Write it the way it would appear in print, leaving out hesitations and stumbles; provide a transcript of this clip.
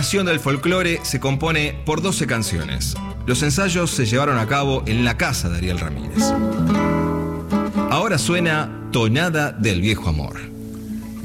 La del folclore se compone por 12 canciones. Los ensayos se llevaron a cabo en la casa de Ariel Ramírez. Ahora suena Tonada del Viejo Amor.